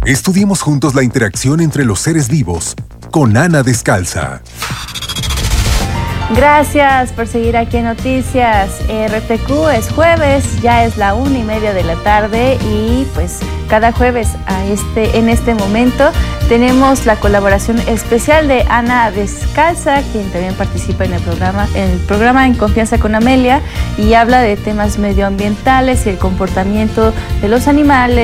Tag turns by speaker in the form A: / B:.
A: Estudiemos juntos la interacción entre los seres vivos con Ana Descalza.
B: Gracias por seguir aquí en Noticias RTQ. Es jueves, ya es la 1:30 de la tarde y pues cada jueves en este momento tenemos la colaboración especial de Ana Descalza, quien también participa en el programa En Confianza con Amelia y habla de temas medioambientales y el comportamiento de los animales.